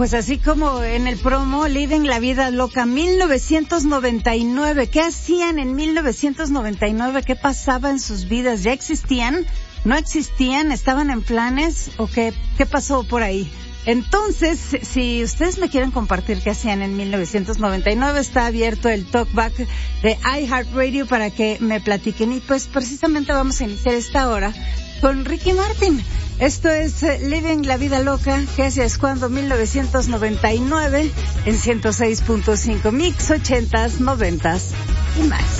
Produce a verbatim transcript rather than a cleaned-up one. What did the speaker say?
pues así como en el promo, Living la Vida Loca, mil novecientos noventa y nueve. ¿Qué hacían en mil novecientos noventa y nueve? ¿Qué pasaba en sus vidas? ¿Ya existían? ¿No existían? ¿Estaban en planes? ¿O qué, qué pasó por ahí? Entonces, si ustedes me quieren compartir qué hacían en mil novecientos noventa y nueve, está abierto el Talkback de iHeartRadio para que me platiquen. Y pues precisamente vamos a iniciar esta hora con Ricky Martin. Esto es Living la Vida Loca, que es cuando mil novecientos noventa y nueve en ciento seis punto cinco Mix, ochentas, noventas y más.